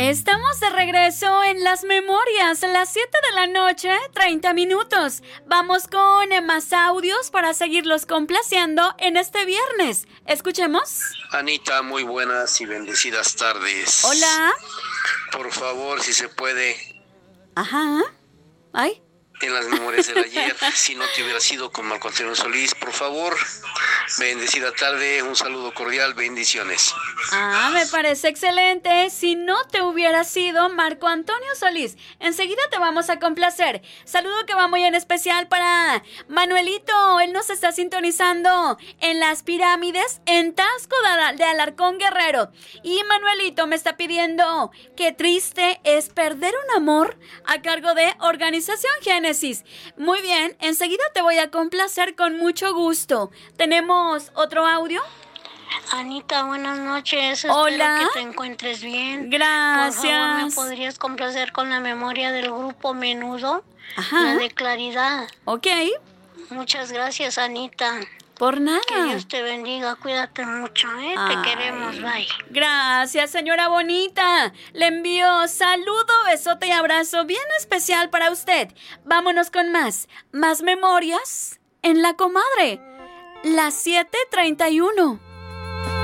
Estamos de regreso en Las Memorias, a las 7 de la noche, 30 minutos. Vamos con más audios para seguirlos complaciendo en este viernes. Escuchemos. Anita, muy buenas y bendecidas tardes. Hola. Por favor, si se puede. Ajá. Ay. En las memorias del ayer, si no te hubiera sido con Marco Antonio Solís, por favor, bendecida tarde, un saludo cordial, bendiciones. Me parece excelente. Si no te hubiera sido Marco Antonio Solís, enseguida te vamos a complacer. Saludo que va muy en especial para Manuelito. Él nos está sintonizando en Las Pirámides, en Taxco de Alarcón, Guerrero. Y Manuelito me está pidiendo Qué triste es perder un amor, a cargo de Organización Génesis. Muy bien, enseguida te voy a complacer con mucho gusto. ¿Tenemos otro audio? Anita, buenas noches. Hola. Espero que te encuentres bien. Gracias. Por favor, ¿me podrías complacer con la memoria del grupo Menudo? Ajá. La de Claridad. Ok. Muchas gracias, Anita. Por nada. Que Dios te bendiga, cuídate mucho, ¿eh? Te queremos, bye. Gracias, señora bonita. Le envío saludo, besote y abrazo bien especial para usted. Vámonos con más memorias en La Comadre. Las 7:31.